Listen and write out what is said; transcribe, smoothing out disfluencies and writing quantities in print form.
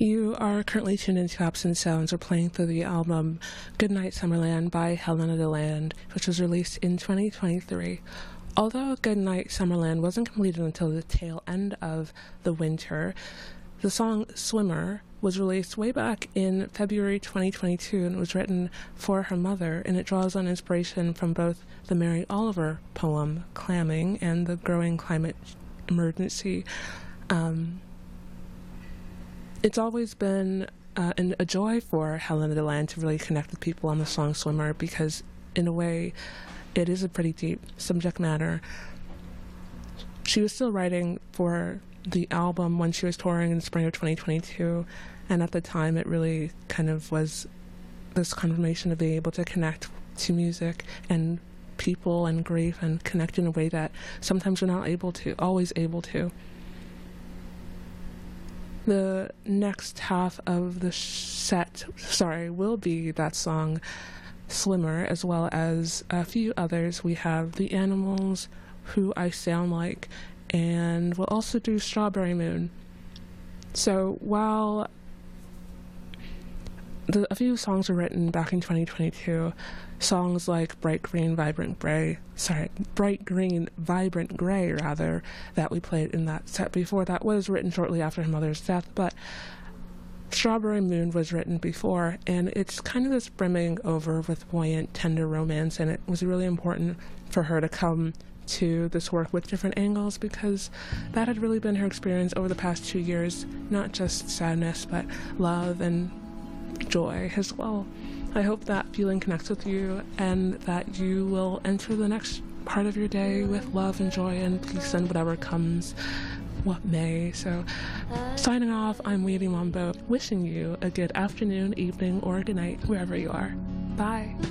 You are currently tuned into Absent Sounds. We're playing through the album Goodnight Summerland by Helena DeLand, which was released in 2023. Although Goodnight Summerland wasn't completed until the tail end of the winter, the song Swimmer was released way back in February 2022 and was written for her mother, and it draws on inspiration from both the Mary Oliver poem Clamming and the growing climate emergency. It's always been a joy for Helena DeLand to really connect with people on the song Swimmer, because in a way it is a pretty deep subject matter. She was still writing for the album when she was touring in the spring of 2022, and at the time it really kind of was this confirmation of being able to connect to music and people and grief and connect in a way that sometimes we're not always able to. The next half of the set, will be that song Swimmer, as well as a few others. We have The Animals, Who I Sound Like, and we'll also do Strawberry Moon. So while a few songs were written back in 2022, songs like Bright Green, Vibrant Gray, that we played in that set before, that was written shortly after her mother's death, but Strawberry Moon was written before, and it's kind of this brimming over with buoyant, tender romance, and it was really important for her to come to this work with different angles, because that had really been her experience over the past 2 years, not just sadness, but love and joy as well. I hope that feeling connects with you, and that you will enter the next part of your day with love and joy and peace and whatever comes, what may. So, signing off, I'm Weedy Wombo, wishing you a good afternoon, evening, or good night, wherever you are. Bye.